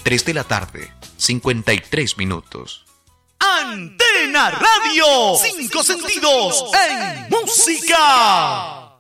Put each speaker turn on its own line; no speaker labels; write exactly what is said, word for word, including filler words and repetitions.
tres de la tarde, cincuenta y tres minutos.
Antena Radio, cinco sentidos en música.